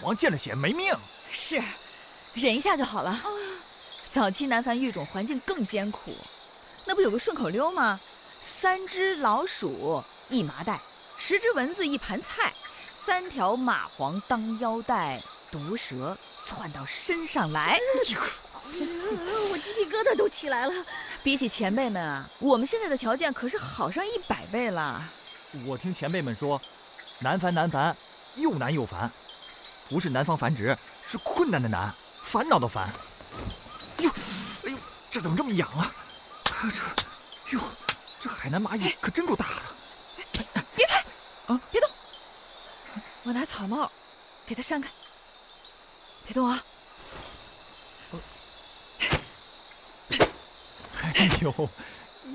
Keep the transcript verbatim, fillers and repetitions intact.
黄见了血没命。 是，忍一下就好了。早期南繁育种环境更艰苦，那不有个顺口溜吗？三只老鼠一麻袋，十只蚊子一盘菜，三条蚂蟥当腰带，毒蛇窜到身上来。 我鸡皮疙瘩都起来了。 比起前辈们啊，我们现在的条件可是好上一百倍了。 我听前辈们说，难繁难繁，又难又烦，不是南方繁殖，是困难的难，烦恼的烦。哟，哎呦，这怎么这么痒啊？这，哟，这海南蚂蚁可真够大的。 别拍啊， 别动，我拿草帽给它扇开，别动啊。 哎呦，